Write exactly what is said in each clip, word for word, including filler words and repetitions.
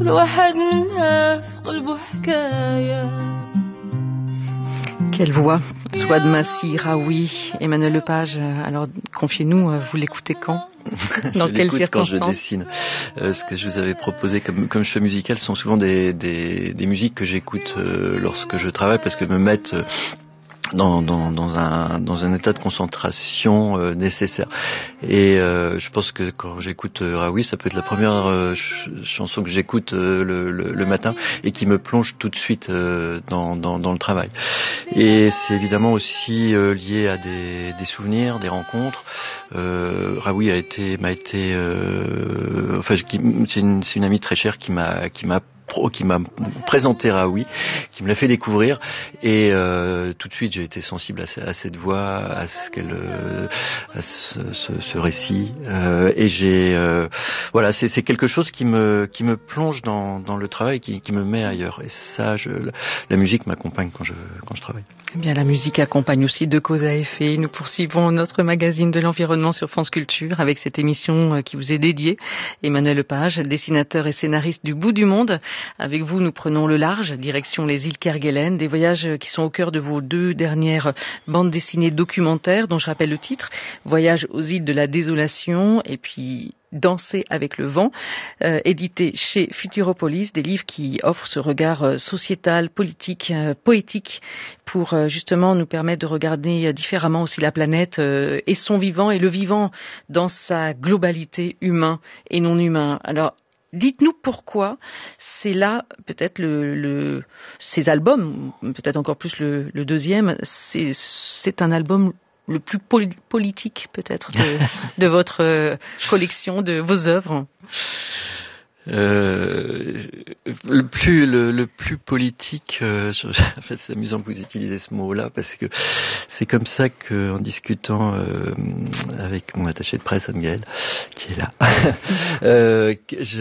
كل واحد منها في قلبه حكاية. Quelle voix, Souad Massi, Raoui, Emmanuel Lepage. Alors, confiez-nous, vous l'écoutez quand? Dans je quelles l'écoute quand je circonstances? dessine. Euh, ce que je vous avais proposé comme, comme choix musical sont souvent des, des, des musiques que j'écoute euh, lorsque je travaille, parce que me mettent euh, dans, dans, dans, un, dans un état de concentration euh, nécessaire. Et euh, je pense que quand j'écoute euh, Raoui, ça peut être la première euh, ch- chanson que j'écoute euh, le, le, le matin et qui me plonge tout de suite euh, dans, dans, dans le travail. Et c'est évidemment aussi euh, lié à des, des souvenirs, des rencontres. Euh, Raoui a été, m'a été, euh, enfin, qui, c'est, une, c'est une amie très chère qui m'a, qui m'a pro, qui m'a présenté Raoui, qui me l'a fait découvrir, et euh, tout de suite j'ai été sensible à, à cette voix, à ce qu'elle, euh, à ce, ce, ce récit, euh, et j'ai, euh, voilà, c'est, c'est quelque chose qui me, qui me plonge dans, dans le travail, qui, qui me met ailleurs. Et ça, je, la musique m'accompagne quand je, quand je travaille. Eh bien, la musique accompagne aussi de cause à effet. Nous poursuivons notre magazine de l'environnement sur France Culture avec cette émission qui vous est dédiée. Emmanuel Lepage, dessinateur et scénariste du bout du monde. Avec vous, nous prenons le large, direction les îles Kerguelen, des voyages qui sont au cœur de vos deux dernières bandes dessinées documentaires, dont je rappelle le titre, Voyage aux îles de la désolation, et puis Danser avec le vent, euh, édité chez Futuropolis, des livres qui offrent ce regard euh, sociétal, politique, euh, poétique, pour euh, justement nous permettre de regarder euh, différemment aussi la planète euh, et son vivant, et le vivant dans sa globalité, humain et non humain. Alors, dites-nous pourquoi c'est là, peut-être le, le ces albums, peut-être encore plus le, le deuxième, c'est, c'est un album le plus pol- politique peut-être de, de votre euh, collection, de vos œuvres. Euh, le plus le, le plus politique, euh, je, en fait, c'est amusant que vous utilisez ce mot-là, parce que c'est comme ça que, en discutant euh, avec mon attaché de presse Anne Gaël, qui est là, euh,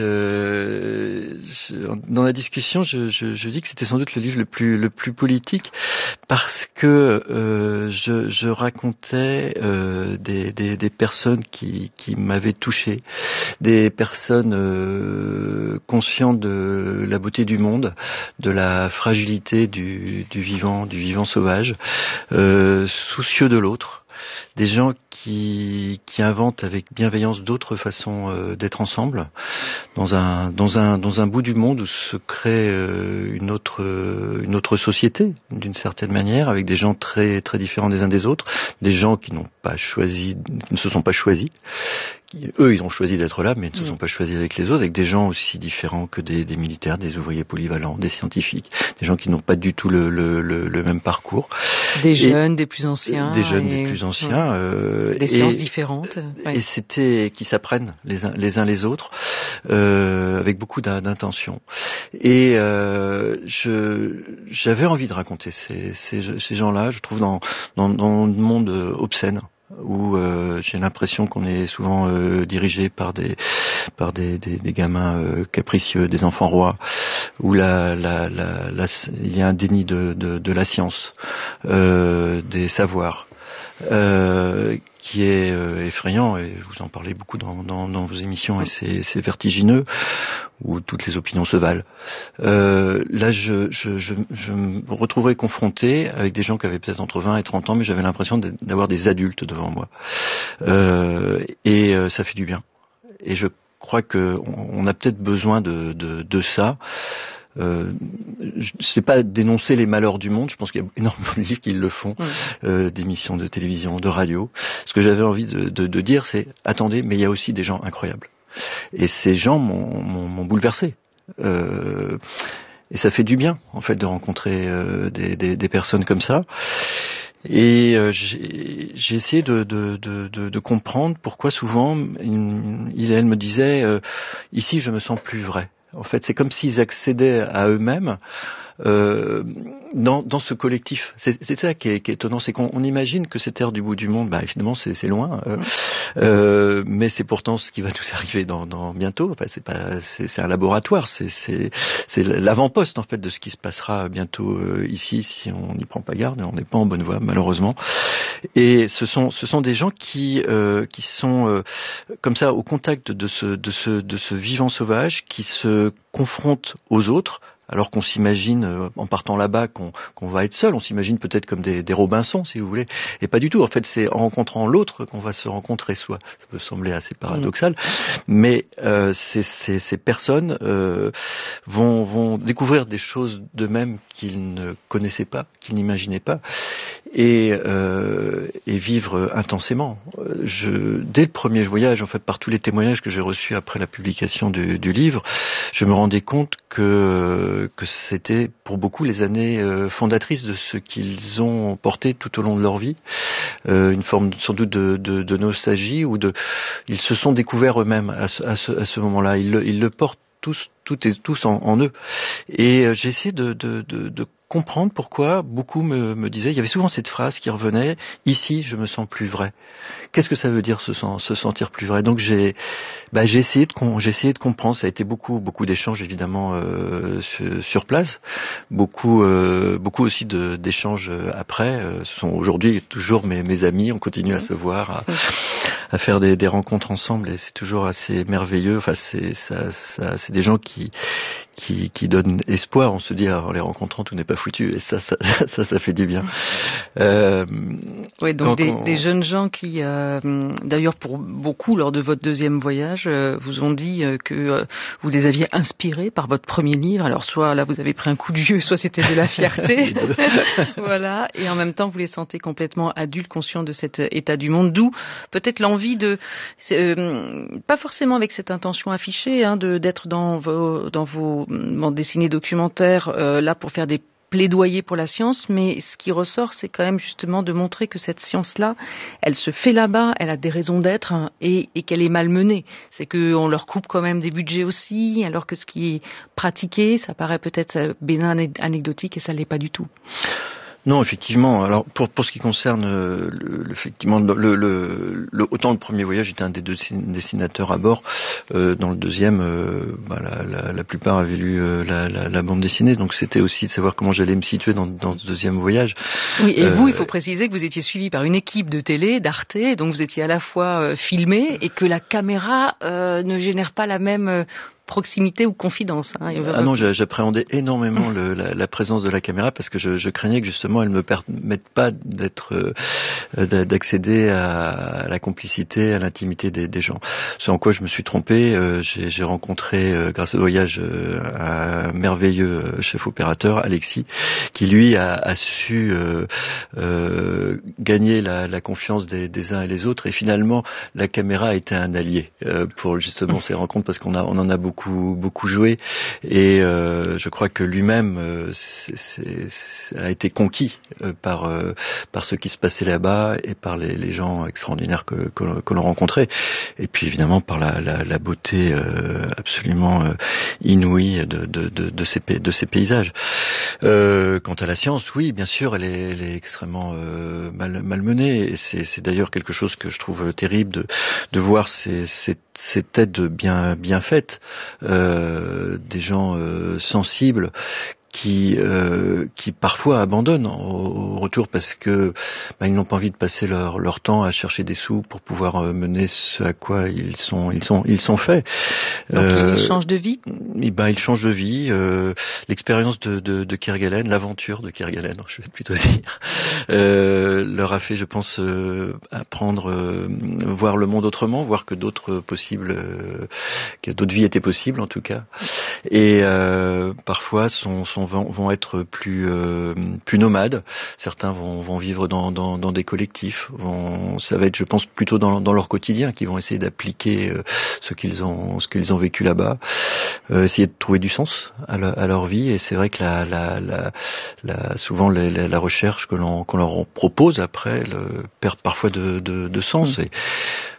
je, je, dans la discussion, je, je, je dis que c'était sans doute le livre le plus le plus politique, parce que euh, je, je racontais euh, des, des, des personnes qui, qui m'avaient touché, des personnes euh, conscient de la beauté du monde, de la fragilité du, du vivant, du vivant sauvage, euh, soucieux de l'autre, des gens qui, qui inventent avec bienveillance d'autres façons euh, d'être ensemble, dans un, dans un, dans un bout du monde où se crée euh, une autre, une autre société, d'une certaine manière, avec des gens très, très différents des uns des autres, des gens qui n'ont pas choisi, qui ne se sont pas choisis. Eux, ils ont choisi d'être là, mais ils ne se sont pas choisis avec les autres, avec des gens aussi différents que des, des militaires, des ouvriers polyvalents, des scientifiques, des gens qui n'ont pas du tout le, le, le, le même parcours. Des et, jeunes, des plus anciens. Des jeunes, et, des plus anciens. Ouais. Euh, des et, sciences différentes. Ouais. Et c'était qui s'apprennent les uns les, uns les autres, euh, avec beaucoup d'intention. Et euh, je, j'avais envie de raconter ces, ces, ces gens-là, je trouve, dans, dans, dans le monde obscène, où euh, j'ai l'impression qu'on est souvent euh, dirigé par des par des, des, des gamins euh, capricieux, des enfants rois, où la, la, la, la, il y a un déni de, de, de la science, euh, des savoirs, euh, qui est euh, effrayant, et je vous en parlais beaucoup dans, dans, dans vos émissions, et c'est, c'est vertigineux, où toutes les opinions se valent. Euh, là, je, je, je, je me retrouverais confronté avec des gens qui avaient peut-être entre vingt et trente ans, mais j'avais l'impression d'avoir des adultes devant moi. Euh, et euh, ça fait du bien. Et je crois que on a peut-être besoin de, de, de ça. Euh, c'est pas dénoncer les malheurs du monde, je pense qu'il y a énormément de livres qui le font, mmh. euh, d'émissions de télévision, de radio. Ce que j'avais envie de, de, de dire, c'est attendez, mais il y a aussi des gens incroyables. Et ces gens m'ont, m'ont, m'ont bouleversé. Euh, et ça fait du bien, en fait, de rencontrer euh, des, des, des personnes comme ça. Et euh, j'ai, j'ai essayé de, de, de, de, de comprendre pourquoi souvent, il, il et elle me disaient euh, ici, je me sens plus vrai. En fait, c'est comme s'ils accédaient à eux-mêmes euh, dans, dans ce collectif. C'est, c'est ça qui est, qui est étonnant, c'est qu'on on imagine que cette terre du bout du monde, bah évidemment c'est, c'est loin, euh, euh, mais c'est pourtant ce qui va nous arriver dans, dans bientôt. Enfin, c'est pas, c'est, c'est un laboratoire, c'est, c'est, c'est l'avant-poste en fait de ce qui se passera bientôt euh, ici si on n'y prend pas garde. Et on n'est pas en bonne voie malheureusement. Et ce sont, ce sont des gens qui, euh, qui sont euh, comme ça au contact de ce, de ce, de ce vivant sauvage, qui se confrontent aux autres. Alors qu'on s'imagine, euh, en partant là-bas, qu'on, qu'on va être seul, on s'imagine peut-être comme des, des Robinson, si vous voulez, et pas du tout. En fait, c'est en rencontrant l'autre qu'on va se rencontrer soi. Ça peut sembler assez paradoxal, mmh. mais euh, ces, ces, ces personnes euh, vont, vont découvrir des choses d'eux-mêmes qu'ils ne connaissaient pas, qu'ils n'imaginaient pas, et, euh, et vivre intensément. Je, dès le premier voyage, en fait, par tous les témoignages que j'ai reçus après la publication du, du livre, je me rendais compte que que c'était pour beaucoup les années euh, fondatrices de ce qu'ils ont porté tout au long de leur vie, euh, une forme sans doute de, de, de nostalgie ou de, ils se sont découverts eux-mêmes à ce, à ce, à ce moment-là. Ils le, ils le portent tous, toutes et tous en, en eux. Et euh, j'ai essayé de, de, de, de comprendre pourquoi beaucoup me, me disaient, il y avait souvent cette phrase qui revenait, ici je me sens plus vrai. Qu'est-ce que ça veut dire se, se sentir plus vrai? Donc j'ai, bah, j'ai essayé de, j'ai essayé de comprendre. Ça a été beaucoup, beaucoup d'échanges évidemment euh, sur, sur place, beaucoup, euh, beaucoup aussi de, d'échanges après. Euh, ce sont aujourd'hui toujours mes, mes amis. On continue à se voir, à, à faire des, des rencontres ensemble, et c'est toujours assez merveilleux. Enfin, c'est, ça, ça, c'est des gens qui, qui, qui donnent espoir. On se dit, en les rencontrant, tout n'est pas foutu, et ça, ça, ça, ça fait du bien. Euh, oui, donc, donc des, on... des jeunes gens qui, euh, d'ailleurs pour beaucoup lors de votre deuxième voyage, euh, vous ont dit euh, que euh, vous les aviez inspirés par votre premier livre. Alors soit là vous avez pris un coup de vieux, soit c'était de la fierté, voilà. Et en même temps vous les sentez complètement adultes, conscients de cet état du monde. D'où peut-être l'envie de, euh, pas forcément avec cette intention affichée, hein, de d'être dans vos dans vos bandes dessinées documentaires euh, là pour faire des plaidoyer pour la science, mais ce qui ressort, c'est quand même justement de montrer que cette science-là, elle se fait là-bas, elle a des raisons d'être, hein, et, et qu'elle est mal menée. C'est qu'on leur coupe quand même des budgets aussi, alors que ce qui est pratiqué, ça paraît peut-être bénin, anecdotique, et ça l'est pas du tout. Non, effectivement. Alors pour pour ce qui concerne euh, le, effectivement le, le, le autant le premier voyage, j'étais un des deux dessinateurs à bord. Euh, dans le deuxième, euh, bah, la, la, la plupart avaient lu euh, la, la, la bande dessinée, donc c'était aussi de savoir comment j'allais me situer dans, dans ce deuxième voyage. Oui, et euh, vous, il faut préciser que vous étiez suivi par une équipe de télé, d'Arte, donc vous étiez à la fois euh, filmé et que la caméra euh, ne génère pas la même euh, proximité ou confidence. Hein. Ah non, j'appréhendais énormément le, la, la présence de la caméra parce que je, je craignais que justement elle me permette pas d'être, euh, d'accéder à la complicité, à l'intimité des, des gens. Ce en quoi je me suis trompé. Euh, j'ai, j'ai rencontré, euh, grâce au voyage, euh, un merveilleux chef opérateur, Alexis, qui lui a, a su euh, euh, gagner la, la confiance des, des uns et les autres. Et finalement, la caméra a été un allié euh, pour justement ces rencontres parce qu'on a, on en a beaucoup beaucoup beaucoup joué et euh, je crois que lui-même euh, c'est, c'est, c'est, a été conquis euh, par euh, par ce qui se passait là-bas et par les, les gens extraordinaires que, que, que l'on rencontrait et puis évidemment par la, la, la beauté euh, absolument euh, inouïe de, de, de, de, ces, de ces paysages. Euh, quant à la science, oui, bien sûr, elle est, elle est extrêmement euh, mal, malmenée et c'est, c'est d'ailleurs quelque chose que je trouve terrible de, de voir ces, ces, ces têtes bien, bien faites. Euh, des gens euh, sensibles qui euh, qui parfois abandonnent au, au retour parce que bah, ils n'ont pas envie de passer leur leur temps à chercher des sous pour pouvoir euh, mener ce à quoi ils sont ils sont ils sont faits. Donc euh, ils changent de vie. Et ben ils changent de vie. Euh, l'expérience de, de de Kerguelen, l'aventure de Kerguelen, je vais plutôt dire, euh, leur a fait, je pense, euh, apprendre, euh, voir le monde autrement, voir que d'autres possibles, euh, que d'autres vies étaient possibles en tout cas. Et euh, parfois sont sont Vont, vont être plus euh, plus nomades. Certains vont, vont vivre dans, dans, dans des collectifs. Vont, ça va être, je pense, plutôt dans, dans leur quotidien qu'ils vont essayer d'appliquer euh, ce qu'ils ont ce qu'ils ont vécu là-bas. Euh, essayer de trouver du sens à, la, à leur vie. Et c'est vrai que la, la, la, la souvent la, la, la recherche que l'on qu'on leur propose après le, perd parfois de, de, de sens. Mmh. Et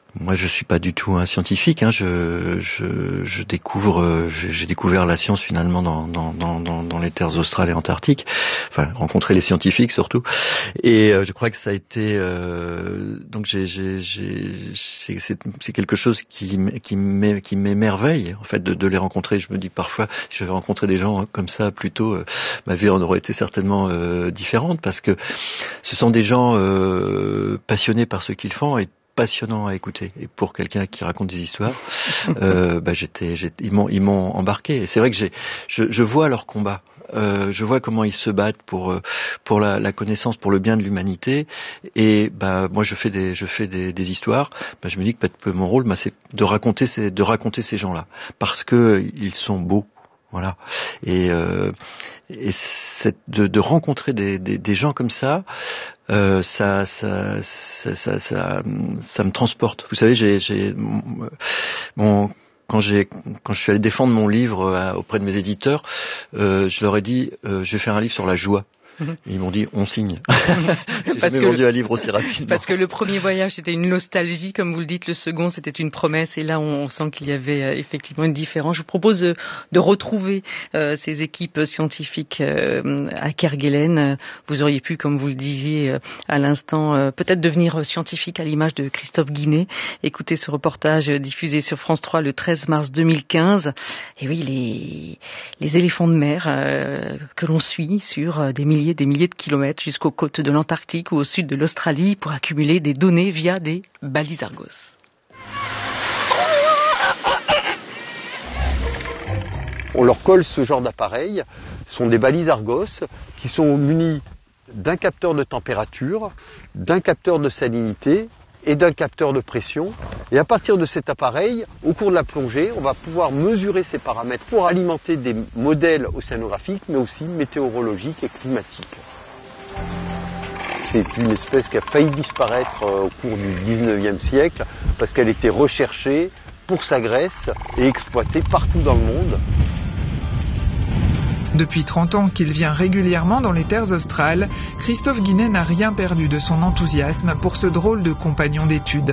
Moi, je suis pas du tout un scientifique. Hein. Je, je, je découvre, j'ai découvert la science finalement dans, dans, dans, dans les terres australes et antarctiques. Enfin, rencontrer les scientifiques surtout. Et euh, je crois que ça a été. Euh, donc, j'ai, j'ai, j'ai, c'est, c'est, c'est quelque chose qui, qui, m'é, qui m'émerveille en fait de, de les rencontrer. Je me dis que parfois, si j'avais rencontré des gens comme ça plus tôt, euh, ma vie en aurait été certainement euh, différente parce que ce sont des gens euh, passionnés par ce qu'ils font et passionnant à écouter. Et pour quelqu'un qui raconte des histoires, euh, bah j'étais, j'étais, ils m'ont, ils m'ont embarqué. Et c'est vrai que j'ai, je, je vois leur combat. Euh, je vois comment ils se battent pour pour la, la connaissance, pour le bien de l'humanité. Et bah moi je fais des, je fais des, des histoires. Bah, je me dis que peut-être mon rôle, bah, c'est de raconter ces, de raconter ces gens-là parce que ils sont beaux. Voilà. Et, euh, et c'est de, de rencontrer des, des, des gens comme ça, euh, ça, ça, ça, ça, ça, ça me transporte. Vous savez, j'ai, j'ai, bon, quand j'ai, quand je suis allé défendre mon livre à, auprès de mes éditeurs, euh, je leur ai dit, euh, je vais faire un livre sur la joie. Et ils m'ont dit, on signe. J'ai jamais vendu un livre aussi rapidement. Parce que le premier voyage, c'était une nostalgie, comme vous le dites. Le second, c'était une promesse. Et là, on, on sent qu'il y avait euh, effectivement une différence. Je vous propose de, de retrouver euh, ces équipes scientifiques euh, à Kerguelen. Vous auriez pu, comme vous le disiez euh, à l'instant, euh, peut-être devenir scientifique à l'image de Christophe Guinet. Écoutez ce reportage diffusé sur France trois le treize mars deux mille quinze. Et oui, les, les éléphants de mer euh, que l'on suit sur euh, des milliers des milliers de kilomètres jusqu'aux côtes de l'Antarctique ou au sud de l'Australie pour accumuler des données via des balises Argos. On leur colle ce genre d'appareil, ce sont des balises Argos qui sont munies d'un capteur de température, d'un capteur de salinité et d'un capteur de pression. Et à partir de cet appareil, au cours de la plongée, on va pouvoir mesurer ces paramètres pour alimenter des modèles océanographiques, mais aussi météorologiques et climatiques. C'est une espèce qui a failli disparaître au cours du dix-neuvième siècle parce qu'elle était recherchée pour sa graisse et exploitée partout dans le monde. Depuis trente ans qu'il vient régulièrement dans les terres australes, Christophe Guinet n'a rien perdu de son enthousiasme pour ce drôle de compagnon d'études.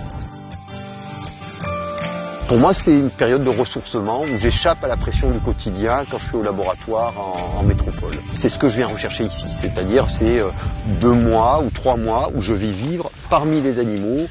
Pour moi, c'est une période de ressourcement où j'échappe à la pression du quotidien quand je suis au laboratoire en, en métropole. C'est ce que je viens rechercher ici, c'est-à-dire c'est euh, deux mois ou trois mois où je vais vivre parmi les animaux.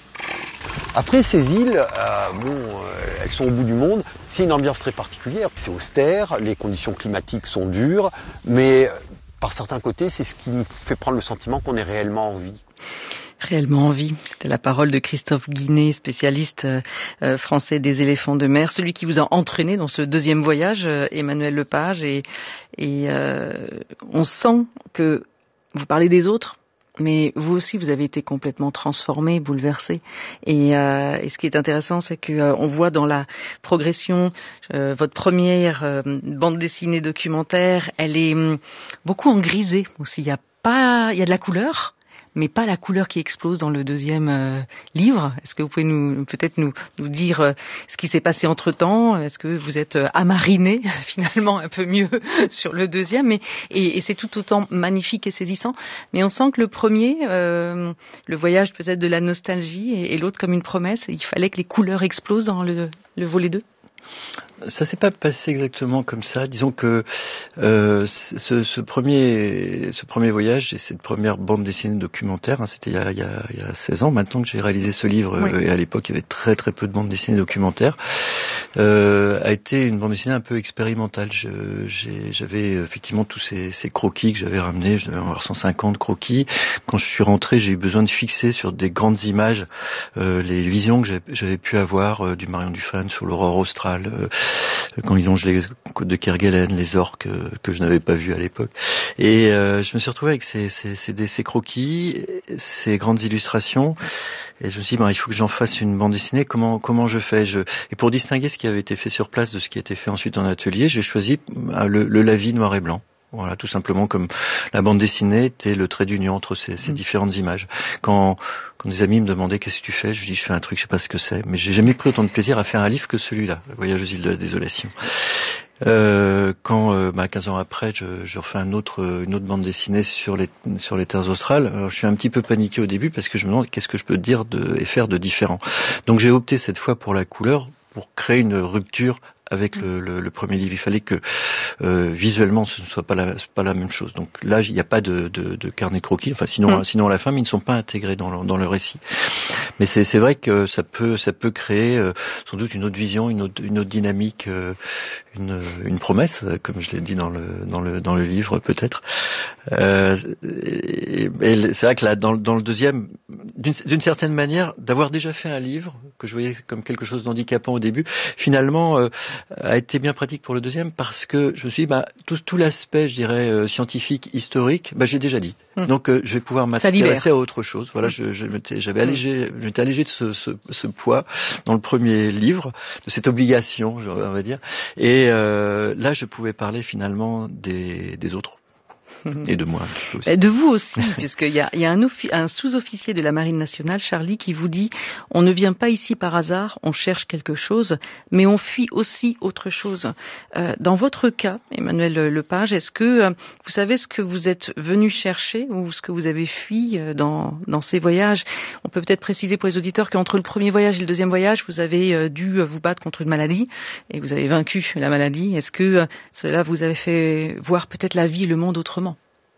Après, ces îles, euh, bon, euh, elles sont au bout du monde, c'est une ambiance très particulière. C'est austère, les conditions climatiques sont dures, mais euh, par certains côtés, c'est ce qui nous fait prendre le sentiment qu'on est réellement en vie. Réellement en vie. C'était la parole de Christophe Guinet, spécialiste euh, français des éléphants de mer, celui qui vous a entraîné dans ce deuxième voyage, euh, Emmanuel Lepage. Et, et euh, on sent que vous parlez des autres, mais vous aussi, vous avez été complètement transformé, bouleversé. Et, euh, et ce qui est intéressant, c'est que euh, on voit dans la progression euh, votre première euh, bande dessinée documentaire, elle est hum, beaucoup en grisé aussi. Il y a pas, il y a de la couleur, mais pas la couleur qui explose dans le deuxième euh, livre. Est-ce que vous pouvez nous peut-être nous, nous dire euh, ce qui s'est passé entre-temps? Est-ce que vous êtes euh, amariné finalement un peu mieux sur le deuxième? Mais, et, et c'est tout autant magnifique et saisissant. Mais on sent que le premier, euh, le voyage peut-être de la nostalgie, et, et l'autre comme une promesse, il fallait que les couleurs explosent dans le, le volet deux. Ça s'est pas passé exactement comme ça. Disons que euh, ce, ce premier, ce premier voyage et cette première bande dessinée documentaire, hein, c'était il y, a, il, y a, il y a seize ans maintenant que j'ai réalisé ce livre. Oui. euh, et à l'époque il y avait très très peu de bandes dessinées documentaires. Euh, a été une bande dessinée un peu expérimentale. Je, j'ai, j'avais effectivement tous ces, ces croquis que j'avais ramenés. Je devais avoir cent cinquante croquis. Quand je suis rentré, j'ai eu besoin de fixer sur des grandes images euh, les visions que j'avais, j'avais pu avoir euh, du Marion Dufresne sur l'aurore australe. Euh, quand ils longent les côtes de Kerguelen, les orques euh, que je n'avais pas vus à l'époque. Et euh, je me suis retrouvé avec ces, ces, ces, ces croquis, ces grandes illustrations, et je me suis dit, ben, il faut que j'en fasse une bande dessinée. Comment comment je fais je... Et pour distinguer ce qui avait été fait sur place de ce qui a été fait ensuite en atelier, j'ai choisi le, le lavis noir et blanc. Voilà, tout simplement comme la bande dessinée était le trait d'union entre ces, ces mmh. différentes images. Quand, quand des amis me demandaient qu'est-ce que tu fais, je dis je fais un truc, je sais pas ce que c'est, mais j'ai jamais pris autant de plaisir à faire un livre que celui-là, Le Voyage aux îles de la désolation. Euh, quand, euh, bah, quinze ans après, je, je refais un autre, une autre bande dessinée sur les, sur les terres australes. Alors, je suis un petit peu paniqué au début parce que je me demande qu'est-ce que je peux dire de, et faire de différent. Donc j'ai opté cette fois pour la couleur, pour créer une rupture avec le, le, le premier livre. Il fallait que euh, visuellement ce ne soit pas la, pas la même chose. Donc là, il n'y a pas de, de, de carnet croquis. Enfin, sinon, mmh. sinon à la fin, mais ils ne sont pas intégrés dans le, dans le récit. Mais c'est, c'est vrai que ça peut, ça peut créer euh, sans doute une autre vision, une autre, une autre dynamique, euh, une, une promesse, comme je l'ai dit dans le, dans le, dans le livre peut-être. Euh, et, et c'est vrai que là, dans, dans le deuxième, d'une, d'une certaine manière, d'avoir déjà fait un livre que je voyais comme quelque chose d'handicapant au début, finalement. Euh, a été bien pratique pour le deuxième parce que je me suis dit, bah, tout, tout l'aspect, je dirais, euh, scientifique, historique, bah, j'ai déjà dit. Mmh. Donc, euh, je vais pouvoir m'intéresser à autre chose. Voilà, mmh. je, je m'étais, j'avais allégé, je m'étais allégé de ce, ce, ce poids dans le premier livre, de cette obligation, on va dire. Et euh, là, je pouvais parler finalement des, des autres. Et de moi aussi. De vous aussi, puisqu'il y a, il y a un, offi- un sous-officier de la Marine nationale, Charlie, qui vous dit « On ne vient pas ici par hasard, on cherche quelque chose, mais on fuit aussi autre chose. Euh, » Dans votre cas, Emmanuel Lepage, est-ce que euh, vous savez ce que vous êtes venu chercher ou ce que vous avez fui dans, dans ces voyages? On peut peut-être préciser pour les auditeurs qu'entre le premier voyage et le deuxième voyage, vous avez euh, dû vous battre contre une maladie et vous avez vaincu la maladie. Est-ce que euh, cela vous avait fait voir peut-être la vie et le monde autrement?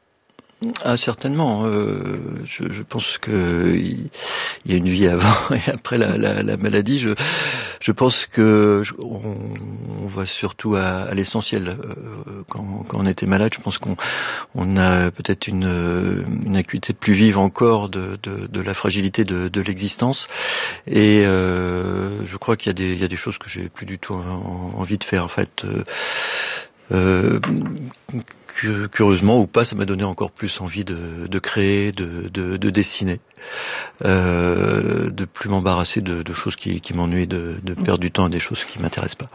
Ah, certainement. Euh, je, je pense que il y a une vie avant et après la, la, la maladie. Je, je pense que je, on, on va surtout à, à l'essentiel. Euh, quand, quand on était malade, je pense qu'on on a peut-être une, une acuité plus vive encore de, de, de la fragilité de, de l'existence. Et euh, je crois qu'il y a des, il y a des choses que j'ai plus du tout envie de faire. En fait. Euh, euh, curieusement ou pas, ça m'a donné encore plus envie de, de créer, de, de, de dessiner, euh, de plus m'embarrasser de, de choses qui, qui m'ennuient, de, de perdre du temps à des choses qui m'intéressent pas.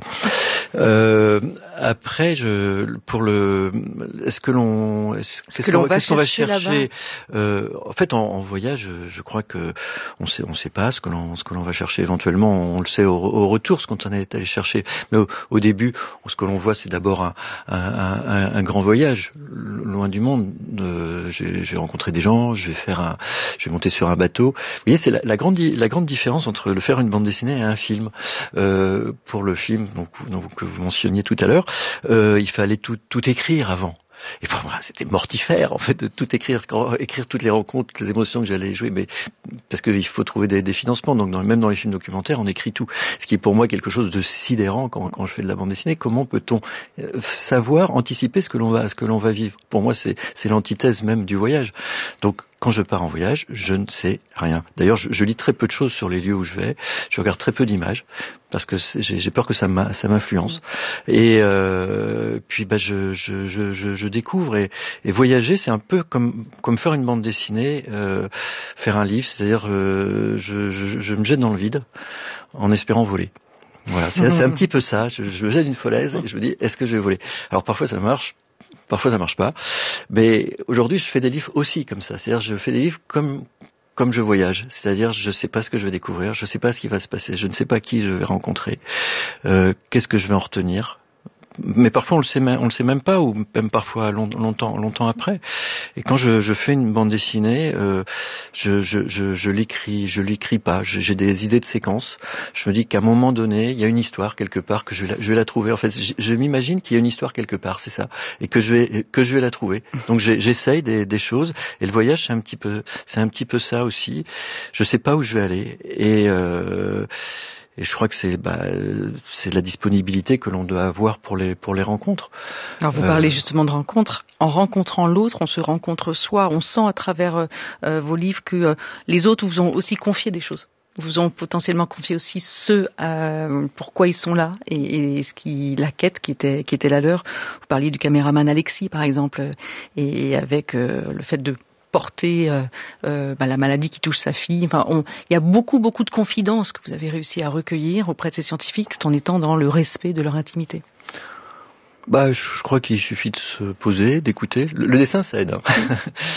Euh, après, je, pour le, est-ce que l'on, est-ce, qu'est-ce que l'on va qu'est-ce qu'on va chercher, chercher euh, En fait, en, en voyage, je, je crois que on sait, on sait pas ce que l'on, ce que l'on va chercher. Éventuellement, on le sait au, au retour, ce qu'on en est allé chercher. Mais au, au début, ce que l'on voit, c'est d'abord un, un, un, un grand voyage, loin du monde. Euh, j'ai, j'ai rencontré des gens, je vais faire un, je vais monter sur un bateau. Vous voyez, c'est la, la grande, la grande différence entre le faire une bande dessinée et un film. Euh, pour le film, donc, donc que vous mentionniez tout à l'heure, euh, il fallait tout, tout écrire avant. Et pour moi, c'était mortifère, en fait, de tout écrire, écrire toutes les rencontres, toutes les émotions que j'allais jouer, mais parce qu'il faut trouver des, des financements. Donc, dans, même dans les films documentaires, on écrit tout. Ce qui est pour moi quelque chose de sidérant quand, quand je fais de la bande dessinée. Comment peut-on savoir, anticiper ce que l'on va, ce que l'on va vivre? Pour moi, c'est, c'est l'antithèse même du voyage. Donc, quand je pars en voyage, je ne sais rien. D'ailleurs, je, je lis très peu de choses sur les lieux où je vais. Je regarde très peu d'images parce que j'ai, j'ai peur que ça, m'a, ça m'influence. Et euh, puis, bah, je, je, je, je, je découvre et, et voyager, c'est un peu comme, comme faire une bande dessinée, euh, faire un livre. C'est-à-dire, euh, je, je, je me jette dans le vide en espérant voler. Voilà, c'est, c'est un petit peu ça. Je, je me jette d'une falaise et je me dis, est-ce que je vais voler? Alors parfois ça marche. Parfois ça marche pas, mais aujourd'hui je fais des livres aussi comme ça, c'est-à-dire je fais des livres comme comme je voyage, c'est-à-dire je sais pas ce que je vais découvrir, je sais pas ce qui va se passer, je ne sais pas qui je vais rencontrer, euh, qu'est-ce que je vais en retenir. Mais parfois on le sait même, on le sait même pas, ou même parfois long, longtemps, longtemps après. Et quand je, je fais une bande dessinée, euh, je, je, je, je l'écris, je l'écris pas. J'ai des idées de séquences. Je me dis qu'à un moment donné, il y a une histoire quelque part que je vais la, je vais la trouver. En fait, je, je m'imagine qu'il y a une histoire quelque part, c'est ça, et que je vais, que je vais la trouver. Donc j'essaye des, des choses. Et le voyage, c'est un petit peu, c'est un petit peu ça aussi. Je sais pas où je vais aller. Et euh, Et je crois que c'est bah, c'est la disponibilité que l'on doit avoir pour les pour les rencontres. Alors vous euh... parlez justement de rencontres. En rencontrant l'autre, on se rencontre soi. On sent à travers euh, vos livres que euh, les autres vous ont aussi confié des choses. Vous ont potentiellement confié aussi ce euh, pourquoi ils sont là et, et ce qui la quête qui était qui était la leur. Vous parliez du caméraman Alexis par exemple, et, et avec euh, le fait de porter euh, euh, bah, la maladie qui touche sa fille. Enfin, on, il y a beaucoup, beaucoup de confidences que vous avez réussi à recueillir auprès de ces scientifiques, tout en étant dans le respect de leur intimité. Bah, je crois qu'il suffit de se poser, d'écouter. Le, le dessin, ça aide. Hein.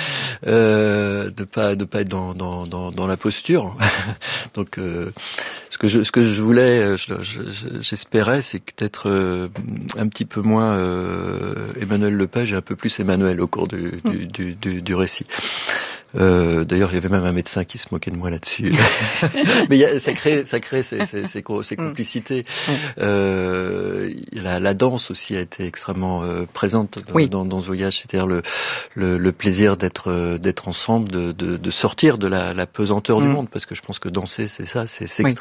euh, de pas, de pas être dans, dans, dans, dans la posture. Donc, euh, Ce que je, ce que je voulais, je, je, j'espérais, c'est peut-être euh, un petit peu moins euh, Emmanuel Lepage et un peu plus Emmanuel au cours du, du, du, du, du récit. Euh, d'ailleurs, il y avait même un médecin qui se moquait de moi là-dessus. Mais il y a, ça crée, ça crée ces, ces, ces, ces complicités. Euh, la, la danse aussi a été extrêmement euh, présente dans, oui. dans, dans ce voyage. C'est-à-dire le, le, le plaisir d'être, d'être ensemble, de, de, de sortir de la, la pesanteur mmh. du monde, parce que je pense que danser, c'est ça, c'est s'extraire